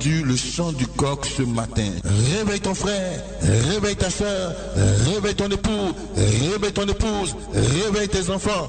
entendu le chant du coq ce matin. Réveille ton frère, réveille ta soeur, réveille ton époux, réveille ton épouse, réveille tes enfants.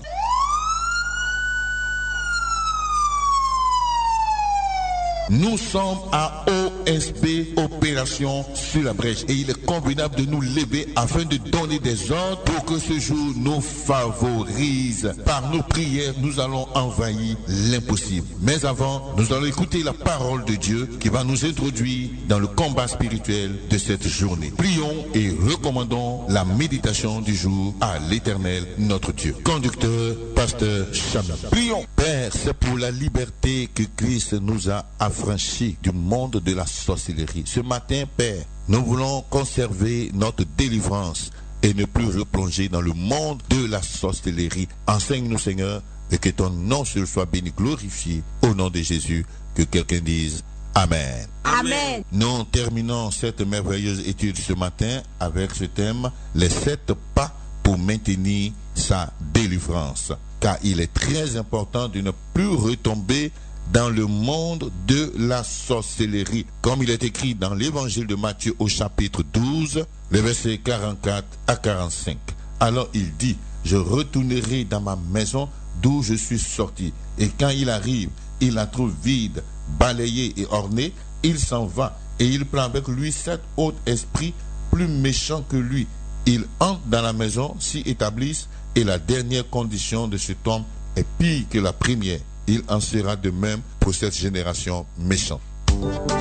Nous sommes à OSB, Opération sur la brèche, et il est convenable de nous lever afin de donner des ordres pour que ce jour nous favorise. Par nos prières, nous allons envahir l'impossible. Mais avant, nous allons écouter la parole de Dieu qui va nous introduire dans le combat spirituel de cette journée. Prions et recommandons la méditation du jour à l'Éternel, notre Dieu. Conducteur, pasteur Chami. Prions. Père, c'est pour la liberté que Christ nous a affranchis du monde de la sorcellerie. Ce matin, Père, nous voulons conserver notre délivrance et ne plus replonger dans le monde de la sorcellerie. Enseigne-nous, Seigneur, et que ton nom seul soit béni, glorifié. Au nom de Jésus, que quelqu'un dise Amen. Amen. Nous terminons cette merveilleuse étude ce matin avec ce thème, les 7 pas pour maintenir sa délivrance. Car il est très important de ne plus retomber dans le monde de la sorcellerie. Comme il est écrit dans l'évangile de Matthieu au chapitre 12, les versets 44 à 45. Alors il dit, je retournerai dans ma maison d'où je suis sorti. Et quand il arrive, il la trouve vide, balayée et ornée, il s'en va et il prend avec lui 7 autres esprits plus méchants que lui. Ils entrent dans la maison, s'y établissent, et la dernière condition de cet homme est pire que la première. Il en sera de même pour cette génération méchante.